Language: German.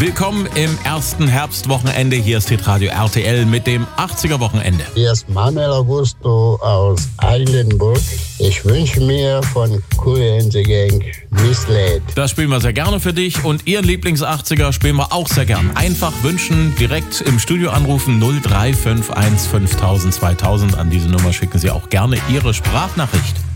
Willkommen im ersten Herbstwochenende. Hier ist Hitradio RTL mit dem 80er-Wochenende. Hier ist Manuel Augusto aus Eilenburg. Ich wünsche mir von Cool and the Gang Misled. Das spielen wir sehr gerne für dich und Ihren Lieblings-80er spielen wir auch sehr gern. Einfach wünschen, direkt im Studio anrufen 0351 5000 2000. An diese Nummer schicken Sie auch gerne Ihre Sprachnachricht.